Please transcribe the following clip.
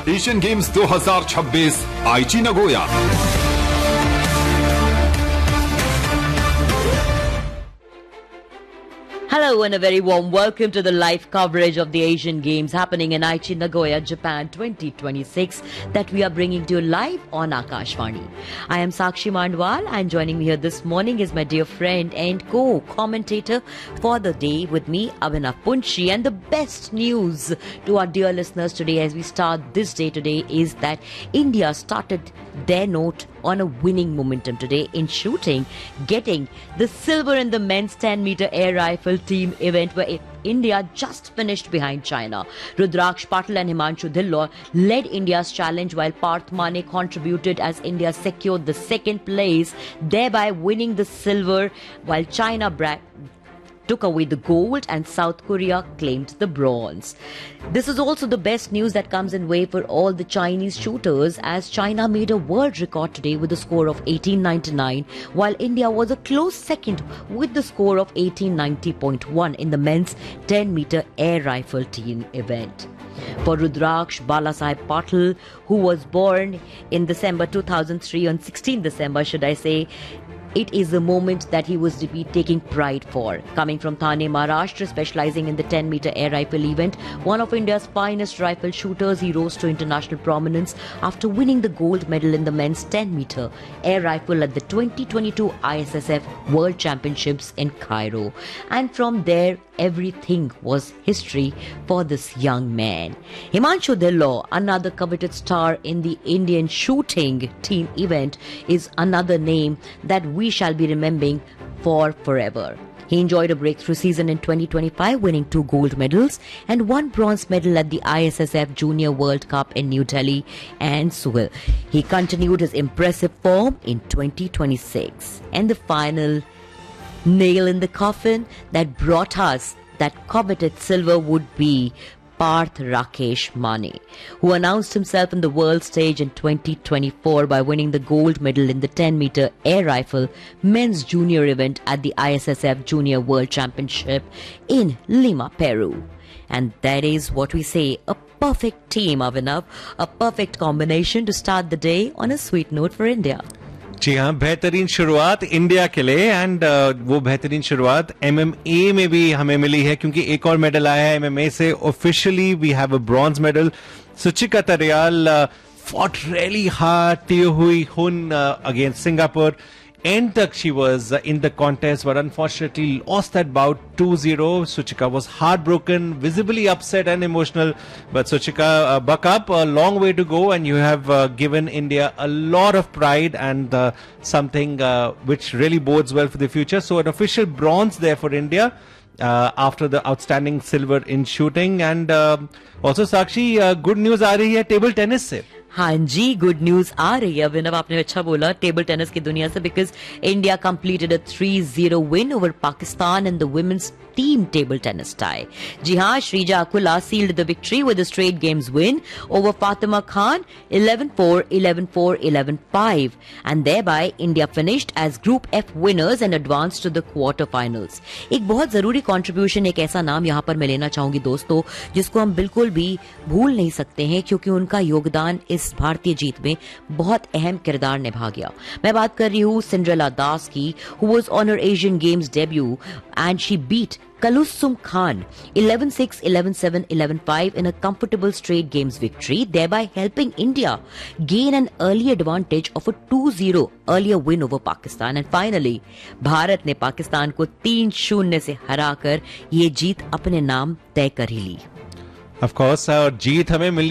Asian games 2026 आईची Nagoya. Hello and a very warm welcome to the live coverage of the Asian Games happening in Aichi, Nagoya, Japan 2026 that we are bringing to you live on Akashvani. I am Sakshi Mandwal and joining me here this morning is my dear friend and co-commentator for the day with me, Abhinav Punchi. And the best news to our dear listeners today as we start this day today is that India started their note on a winning momentum today in shooting, getting the silver in the men's 10-meter air rifle team event where India just finished behind China. Rudraksh Patil and Himanshu Dhillon led India's challenge while Parth Mane contributed as India secured the second place, thereby winning the silver while China took away the gold and South Korea claimed the bronze. This is also the best news that comes in way for all the Chinese shooters as China made a world record today with a score of 1899 while India was a close second with the score of 1890.1 in the men's 10-meter air rifle team event. For Rudraksh Balasaheb Patil, who was born in December 2003, on 16 December should I say, it is a moment that he was taking pride for. Coming from Thane, Maharashtra, specializing in the 10-meter air rifle event, one of India's finest rifle shooters, he rose to international prominence after winning the gold medal in the men's 10-meter air rifle at the 2022 ISSF World Championships in Cairo. And from there, everything was history for this young man. Himanshu Dhillon, another coveted star in the Indian shooting team event, is another name that we shall be remembering for forever. He enjoyed a breakthrough season in 2025, winning 2 gold medals and 1 bronze medal at the ISSF Junior World Cup in New Delhi and Seoul. He continued his impressive form in 2026. And the final nail in the coffin that brought us that coveted silver would be Parth Rakesh Mane, who announced himself on the world stage in 2024 by winning the gold medal in the 10-meter air rifle men's junior event at the ISSF Junior World Championship in Lima, Peru. And that is what we say, a perfect team, Avinav, a perfect combination to start the day on a sweet note for India. जी हाँ, बेहतरीन शुरुआत India के लिए and वो बेहतरीन शुरुआत MMA में भी हमें मिली है क्योंकि एक और मेडल आया है एमएमए से officially we have a bronze medal. Suchika तरियाल fought really hard. Teo Hui Hun against Singapore. End तक she was in the contest but unfortunately lost that bout 2-0. Suchika was heartbroken, visibly upset and emotional. But Suchika, buck up, a long way to go and you have given India a lot of pride and something which really bodes well for the future. So an official bronze there for India. After the outstanding silver in shooting and also Sakshi, good news आ रही है table tennis से. हाँ जी, good news आ रही है अभिनव, आपने अच्छा बोला table tennis की दुनिया से because India completed a 3-0 win over Pakistan in the women's team table tennis tie. जी हाँ, Shrija Akula sealed the victory with a straight games win over Fatima Khan 11-4, 11-4, 11-5 and thereby India finished as Group F winners and advanced to the quarter-finals. एक बहुत जरूरी contribution, एक ऐसा नाम यहाँ पर मैं लेना चाहूंगी दोस्तों जिसको हम बिल्कुल भी भूल नहीं सकते हैं क्योंकि उनका योगदान इस भारतीय जीत में बहुत अहम किरदार निभा गया. मैं बात कर रही हूँ सिंड्रेला दास की, who was on her Asian Games debut and she beat Kalusum Khan 11-6, 11-7, 11-5 in a comfortable straight games victory, thereby helping India gain an early advantage of a 2-0 earlier win over Pakistan. And finally, Bharat ने पाकिस्तान को 3-0 से हराकर ये जीत अपने नाम तय कर ही ली. Of course, जीत हमें मिली